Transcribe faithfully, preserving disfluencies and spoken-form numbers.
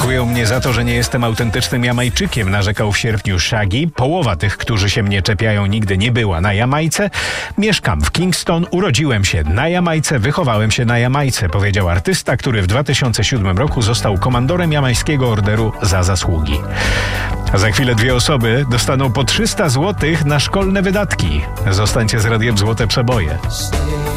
denerwują mnie za to, że nie jestem autentycznym Jamajczykiem, narzekał w sierpniu Shaggy. Połowa tych, którzy się mnie czepiają, nigdy nie była na Jamajce. Mieszkam w Kingston, urodziłem się na Jamajce, wychowałem się na Jamajce, powiedział artysta, który w dwa tysiące siódmym roku został komandorem Jamajskiego Orderu za zasługi. A za chwilę dwie osoby dostaną po trzysta złotych na szkolne wydatki. Zostańcie z Radiem Złote Przeboje.